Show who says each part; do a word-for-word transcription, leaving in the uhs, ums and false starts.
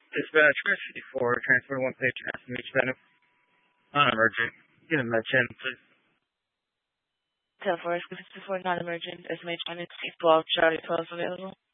Speaker 1: Dispatch Christie for transfer one patient S M H Venom. Non-emergent. Get a med chin, please.
Speaker 2: ten four, before non-emergent, S M H minus twelve, Charlie twelve available.